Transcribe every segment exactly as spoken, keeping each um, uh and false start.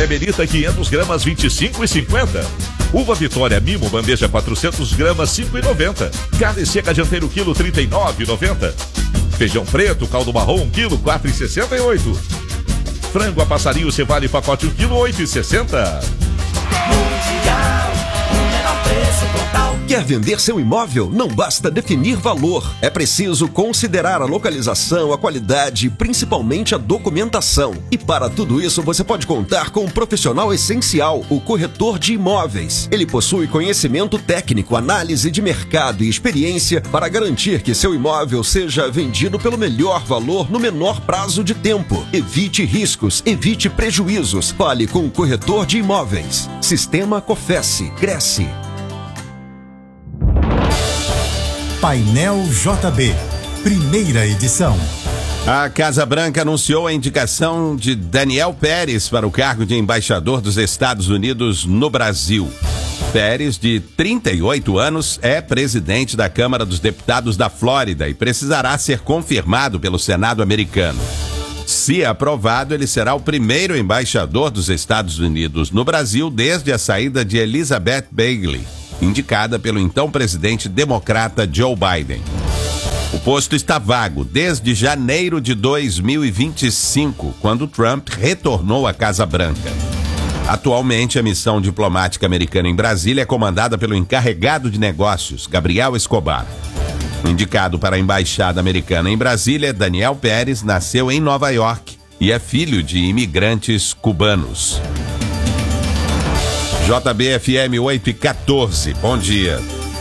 Melita quinhentas gramas vinte e cinco e cinquenta. Uva Vitória Mimo bandeja quatrocentas gramas cinco e noventa. Carne seca dianteiro quilo trinta e nove e noventa. Feijão preto caldo marrom um quilo quatro e sessenta e oito. Frango a passarinho Cevale pacote um quilo oito e sessenta. Mundial, o menor preço total. Quer vender seu imóvel? Não basta definir valor. É preciso considerar a localização, a qualidade e principalmente a documentação. E para tudo isso você pode contar com um profissional essencial, o corretor de imóveis. Ele possui conhecimento técnico, análise de mercado e experiência para garantir que seu imóvel seja vendido pelo melhor valor no menor prazo de tempo. Evite riscos, evite prejuízos. Fale com o corretor de imóveis. Sistema Cofesse, cresce. Painel J B, primeira edição. A Casa Branca anunciou a indicação de Daniel Pérez para o cargo de embaixador dos Estados Unidos no Brasil. Pérez, de trinta e oito anos, é presidente da Câmara dos Deputados da Flórida e precisará ser confirmado pelo Senado americano. Se aprovado, ele será o primeiro embaixador dos Estados Unidos no Brasil desde a saída de Elizabeth Bagley, indicada pelo então presidente democrata Joe Biden. O posto está vago desde janeiro de dois mil e vinte e cinco, quando Trump retornou à Casa Branca. Atualmente, a missão diplomática americana em Brasília é comandada pelo encarregado de negócios, Gabriel Escobar. Indicado para a embaixada americana em Brasília, Daniel Pérez nasceu em Nova York e é filho de imigrantes cubanos. J B F M oito e quatorze, bom dia.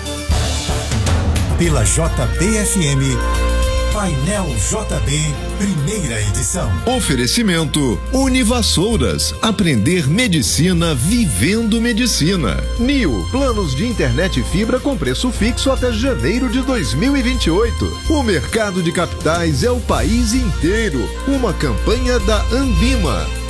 Pela J B F M, Painel J B, primeira edição. Oferecimento Univassouras, aprender medicina vivendo medicina. Nio, planos de internet e fibra com preço fixo até janeiro de dois mil e vinte e oito. O mercado de capitais é o país inteiro. Uma campanha da Anbima.